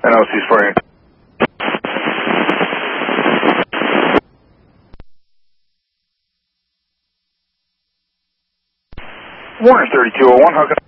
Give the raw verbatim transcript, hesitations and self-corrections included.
N O Cs for you. Warner thirty-two oh one, how can I...